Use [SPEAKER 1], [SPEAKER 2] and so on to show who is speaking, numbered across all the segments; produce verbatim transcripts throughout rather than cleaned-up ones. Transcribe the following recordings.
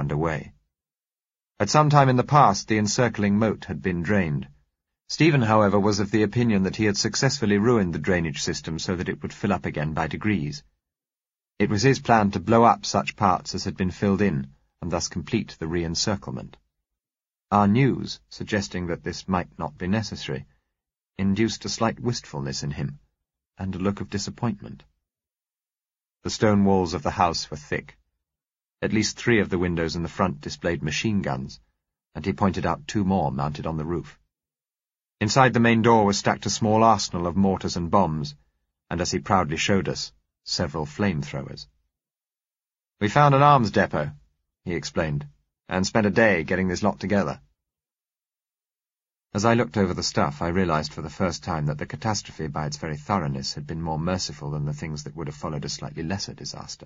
[SPEAKER 1] under way. At some time in the past, the encircling moat had been drained. Stephen, however, was of the opinion that he had successfully ruined the drainage system so that it would fill up again by degrees. It was his plan to blow up such parts as had been filled in, and thus complete the re-encirclement. Our news, suggesting that this might not be necessary, induced a slight wistfulness in him, and a look of disappointment. The stone walls of the house were thick. At least three of the windows in the front displayed machine guns, and he pointed out two more mounted on the roof. Inside the main door was stacked a small arsenal of mortars and bombs, and as he proudly showed us, several flamethrowers. "We found an arms depot," he explained, "and spent a day getting this lot together." As I looked over the stuff, I realized for the first time that the catastrophe, by its very thoroughness, had been more merciful than the things that would have followed a slightly lesser disaster.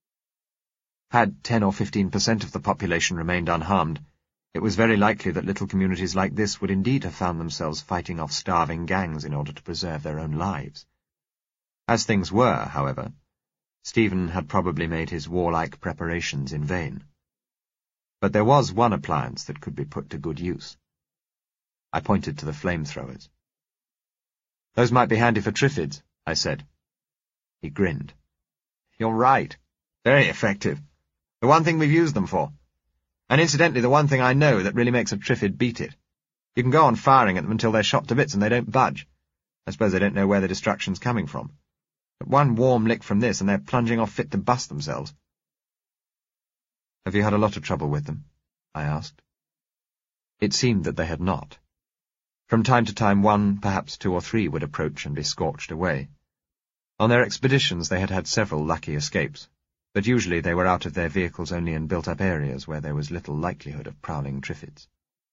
[SPEAKER 1] Had ten or fifteen percent of the population remained unharmed, it was very likely that little communities like this would indeed have found themselves fighting off starving gangs in order to preserve their own lives. As things were, however, Stephen had probably made his warlike preparations in vain. But there was one appliance that could be put to good use. I pointed to the flamethrowers. "Those might be handy for Triffids," I said. He grinned. "You're right. Very effective. The one thing we've used them for. And incidentally, the one thing I know that really makes a Triffid beat it. You can go on firing at them until they're shot to bits and they don't budge. I suppose they don't know where the destruction's coming from. But one warm lick from this and they're plunging off fit to bust themselves." "Have you had a lot of trouble with them?" I asked. It seemed that they had not. From time to time one, perhaps two or three, would approach and be scorched away. On their expeditions they had had several lucky escapes, but usually they were out of their vehicles only in built-up areas where there was little likelihood of prowling Triffids.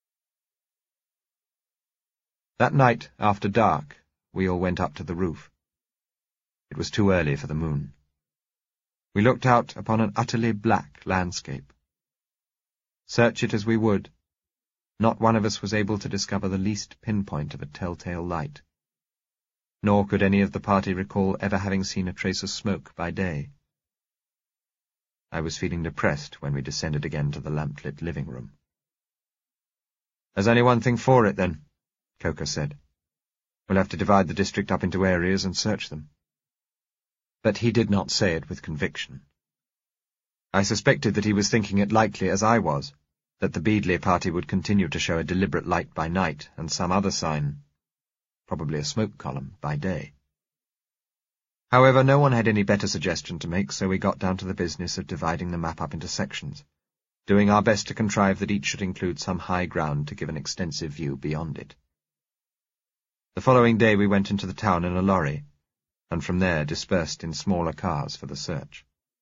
[SPEAKER 1] That night, after dark, we all went up to the roof. It was too early for the moon. We looked out upon an utterly black landscape. Search it as we would, not one of us was able to discover the least pinpoint of a telltale light. Nor could any of the party recall ever having seen a trace of smoke by day. I was feeling depressed when we descended again to the lamp-lit living room. "There's only one thing for it, then," Coker said. "We'll have to divide the district up into areas and search them." But he did not say it with conviction. I suspected that he was thinking it likely, as I was, that the Beadley party would continue to show a deliberate light by night and some other sign, probably a smoke column, by day. However, no one had any better suggestion to make, so we got down to the business of dividing the map up into sections, doing our best to contrive that each should include some high ground to give an extensive view beyond it. The following day we went into the town in a lorry, and from there dispersed in smaller cars for the search.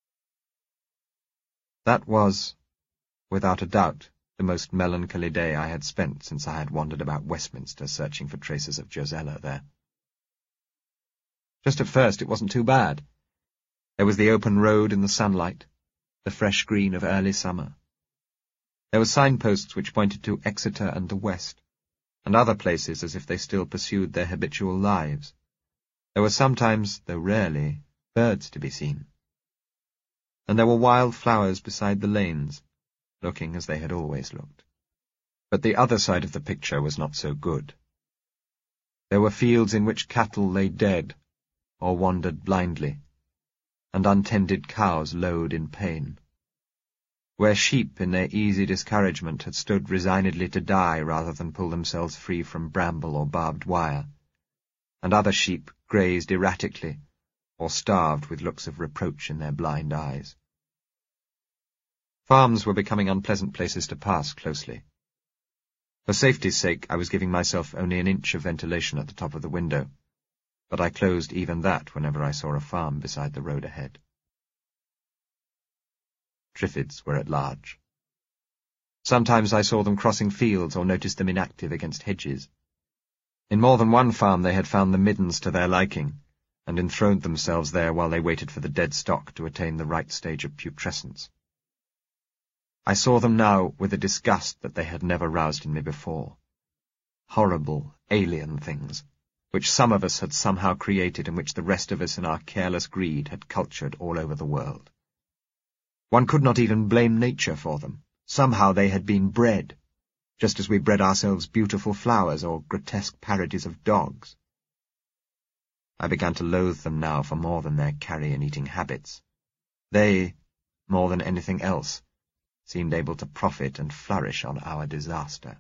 [SPEAKER 1] That was, without a doubt, the most melancholy day I had spent since I had wandered about Westminster searching for traces of Josella there. Just at first it wasn't too bad. There was the open road in the sunlight, the fresh green of early summer. There were signposts which pointed to Exeter and the west, and other places as if they still pursued their habitual lives. There were sometimes, though rarely, birds to be seen. And there were wild flowers beside the lanes, looking as they had always looked. But the other side of the picture was not so good. There were fields in which cattle lay dead, or wandered blindly, and untended cows lowed in pain, where sheep in their easy discouragement had stood resignedly to die rather than pull themselves free from bramble or barbed wire, and other sheep grazed erratically, or starved with looks of reproach in their blind eyes. Farms were becoming unpleasant places to pass closely. For safety's sake, I was giving myself only an inch of ventilation at the top of the window, but I closed even that whenever I saw a farm beside the road ahead. Triffids were at large. Sometimes I saw them crossing fields or noticed them inactive against hedges. In more than one farm they had found the middens to their liking, and enthroned themselves there while they waited for the dead stock to attain the right stage of putrescence. I saw them now with a disgust that they had never roused in me before. Horrible, alien things, which some of us had somehow created and which the rest of us in our careless greed had cultured all over the world. One could not even blame nature for them. Somehow they had been bred, just as we bred ourselves beautiful flowers or grotesque parodies of dogs. I began to loathe them now for more than their carrion-eating habits. They, more than anything else, seemed able to profit and flourish on our disaster.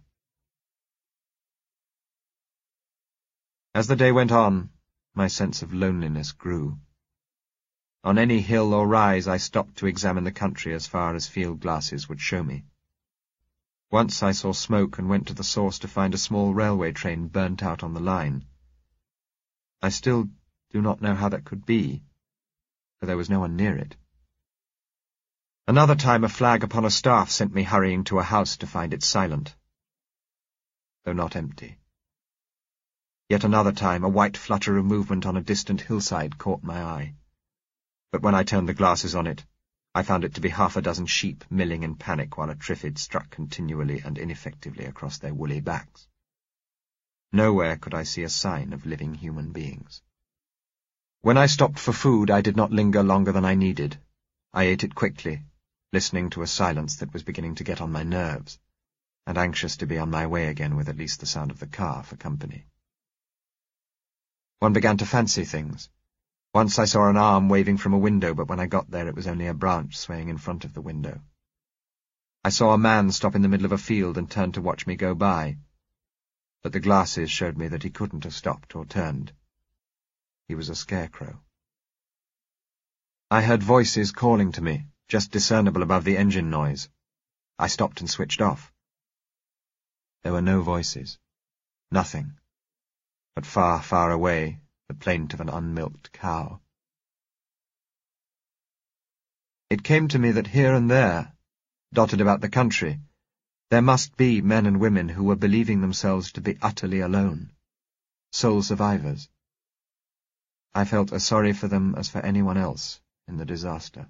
[SPEAKER 1] As the day went on, my sense of loneliness grew. On any hill or rise I stopped to examine the country as far as field glasses would show me. Once I saw smoke and went to the source to find a small railway train burnt out on the line. I still do not know how that could be, for there was no one near it. Another time a flag upon a staff sent me hurrying to a house to find it silent, though not empty. Yet another time a white flutter of movement on a distant hillside caught my eye. But when I turned the glasses on it, I found it to be half a dozen sheep milling in panic while a triffid struck continually and ineffectively across their woolly backs. Nowhere could I see a sign of living human beings. When I stopped for food, I did not linger longer than I needed. I ate it quickly, listening to a silence that was beginning to get on my nerves, and anxious to be on my way again with at least the sound of the car for company. One began to fancy things. Once I saw an arm waving from a window, but when I got there it was only a branch swaying in front of the window. I saw a man stop in the middle of a field and turn to watch me go by, but the glasses showed me that he couldn't have stopped or turned. He was a scarecrow. I heard voices calling to me, just discernible above the engine noise. I stopped and switched off. There were no voices. Nothing. But far, far away, the plaint of an unmilked cow. It came to me that here and there, dotted about the country, there must be men and women who were believing themselves to be utterly alone, sole survivors. I felt as sorry for them as for anyone else in the disaster.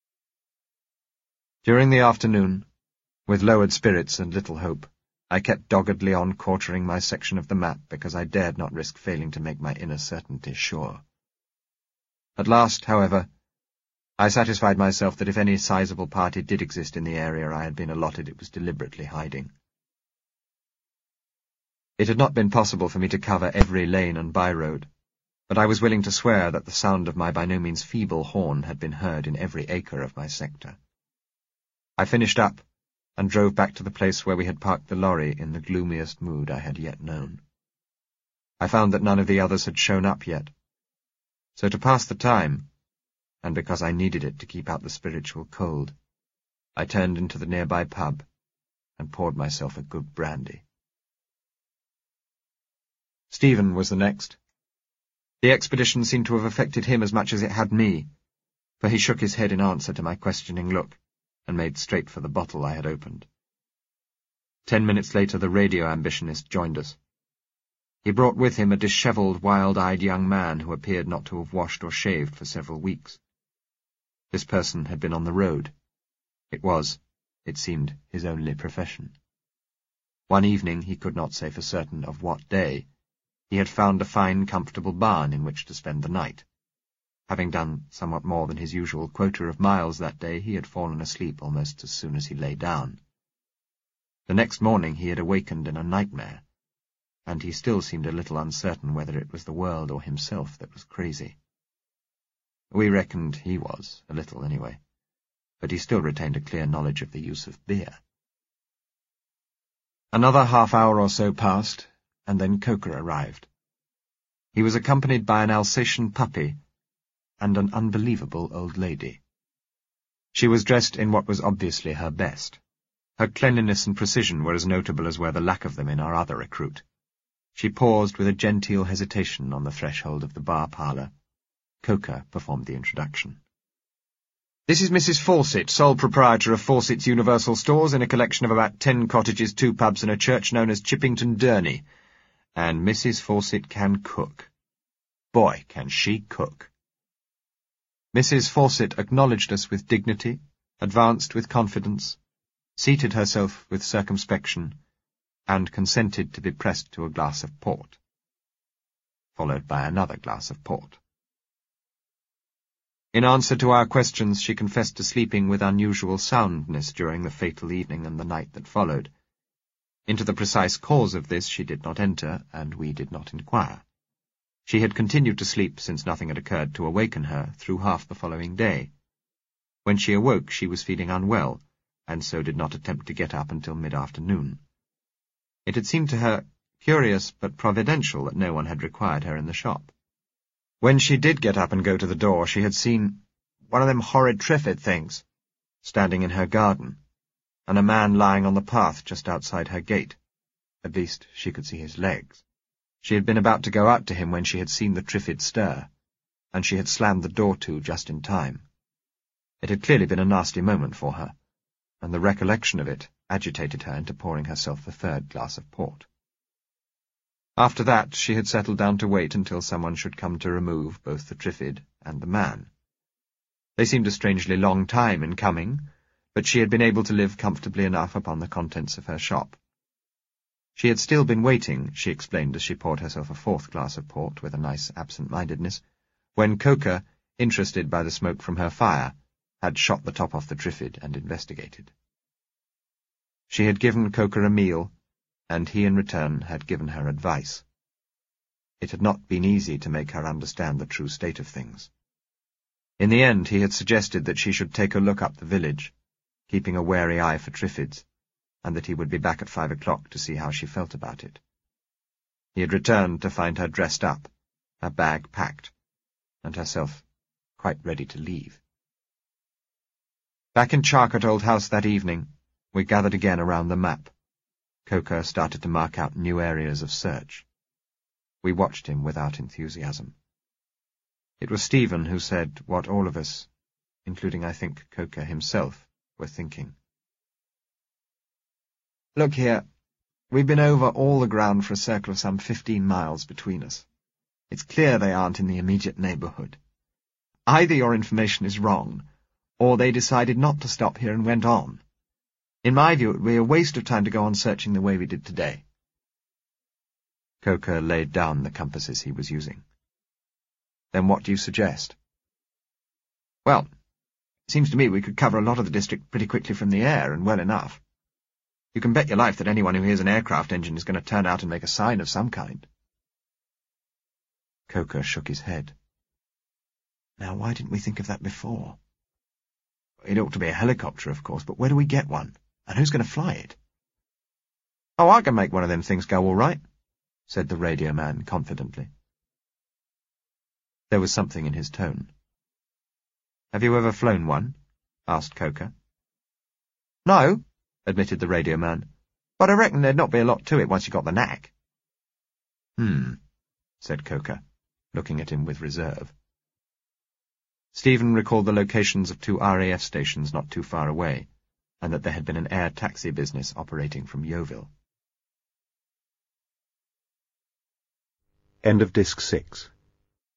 [SPEAKER 1] During the afternoon, with lowered spirits and little hope, I kept doggedly on quartering my section of the map because I dared not risk failing to make my inner certainty sure. At last, however, I satisfied myself that if any sizable party did exist in the area I had been allotted, it was deliberately hiding. It had not been possible for me to cover every lane and by-road, but I was willing to swear that the sound of my by no means feeble horn had been heard in every acre of my sector. I finished up, and drove back to the place where we had parked the lorry in the gloomiest mood I had yet known. I found that none of the others had shown up yet, so to pass the time, and because I needed it to keep out the spiritual cold, I turned into the nearby pub and poured myself a good brandy. Stephen was the next. The expedition seemed to have affected him as much as it had me, for he shook his head in answer to my questioning look, and made straight for the bottle I had opened. Ten minutes later the radio ambitionist joined us. He brought with him a dishevelled, wild-eyed young man who appeared not to have washed or shaved for several weeks. This person had been on the road. It was, it seemed, his only profession. One evening, he could not say for certain of what day, he had found a fine, comfortable barn in which to spend the night. Having done somewhat more than his usual quota of miles that day, he had fallen asleep almost as soon as he lay down. The next morning he had awakened in a nightmare, and he still seemed a little uncertain whether it was the world or himself that was crazy. We reckoned he was, a little anyway, but he still retained a clear knowledge of the use of beer. Another half hour or so passed, and then Coker arrived. He was accompanied by an Alsatian puppy and an unbelievable old lady. She was dressed in what was obviously her best. Her cleanliness and precision were as notable as were the lack of them in our other recruit. She paused with a genteel hesitation on the threshold of the bar-parlour. Coker performed the introduction. "This is Missus Fawcett, sole proprietor of Fawcett's Universal Stores in a collection of about ten cottages, two pubs and a church known as Chippington Durney. And Missus Fawcett can cook. Boy, can she cook!" Missus Fawcett acknowledged us with dignity, advanced with confidence, seated herself with circumspection, and consented to be pressed to a glass of port, followed by another glass of port. In answer to our questions, she confessed to sleeping with unusual soundness during the fatal evening and the night that followed. Into the precise cause of this she did not enter, and we did not inquire. She had continued to sleep since nothing had occurred to awaken her through half the following day. When she awoke, she was feeling unwell, and so did not attempt to get up until mid-afternoon. It had seemed to her curious but providential that no one had required her in the shop. When she did get up and go to the door, she had seen one of them horrid Triffid things standing in her garden, and a man lying on the path just outside her gate. At least, she could see his legs. She had been about to go out to him when she had seen the Triffid stir, and she had slammed the door to just in time. It had clearly been a nasty moment for her, and the recollection of it agitated her into pouring herself the third glass of port. After that, she had settled down to wait until someone should come to remove both the Triffid and the man. They seemed a strangely long time in coming, but she had been able to live comfortably enough upon the contents of her shop. She had still been waiting, she explained as she poured herself a fourth glass of port with a nice absent-mindedness, when Coker, interested by the smoke from her fire, had shot the top off the Triffid and investigated. She had given Coker a meal, and he in return had given her advice. It had not been easy to make her understand the true state of things. In the end he had suggested that she should take a look up the village, keeping a wary eye for Triffids, and that he would be back at five o'clock to see how she felt about it. He had returned to find her dressed up, her bag packed, and herself quite ready to leave. Back in Charcote Old House that evening, we gathered again around the map. Coker started to mark out new areas of search. We watched him without enthusiasm. It was Stephen who said what all of us, including I think Coker himself, were thinking. Look here, we've been over all the ground for a circle of some fifteen miles between us. It's clear they aren't in the immediate neighbourhood. Either your information is wrong, or they decided not to stop here and went on. In my view, it would be a waste of time to go on searching the way we did today. Coker laid down the compasses he was using. Then what do you suggest? Well, it seems to me we could cover a lot of the district pretty quickly from the air, and well enough. You can bet your life that anyone who hears an aircraft engine is going to turn out and make a sign of some kind. Coker shook his head. Now, why didn't we think of that before? It ought to be a helicopter, of course, but where do we get one? And who's going to fly it? Oh, I can make one of them things go all right, said the radio man confidently. There was something in his tone. Have you ever flown one? Asked Coker. No, admitted the radio man, but I reckon there'd not be a lot to it once you got the knack. Hmm, said Coker, looking at him with reserve. Stephen recalled the locations of two R A F stations not too far away, and that there had been an air taxi business operating from Yeovil.
[SPEAKER 2] End of Disc six.